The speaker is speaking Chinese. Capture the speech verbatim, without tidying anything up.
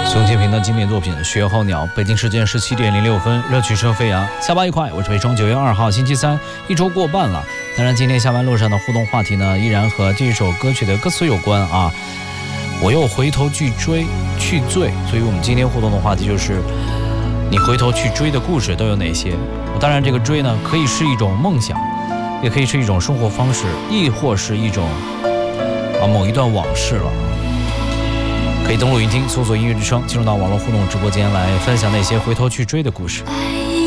宋庆平的经典作品《雪候鸟》，北京时间十七点零六分，热曲声飞扬，下班愉快。我是北冲，九月二号星期三，一周过半了。当然，今天下班路上的互动话题呢，依然和这首歌曲的歌词有关啊。我又回头去追去醉，所以我们今天互动的话题就是，你回头去追的故事都有哪些？当然，这个追呢，可以是一种梦想，也可以是一种生活方式，亦或是一种啊某一段往事了。可以登录云听，搜索音乐之声，进入到网络互动直播间来分享那些回头去追的故事。